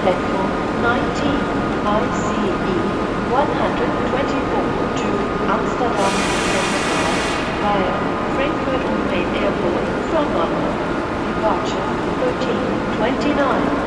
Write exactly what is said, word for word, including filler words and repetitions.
platform nineteen, I C E one twenty-four to Amsterdam Central via Frankfurt am Main Airport from London. Departure thirteen twenty-nine.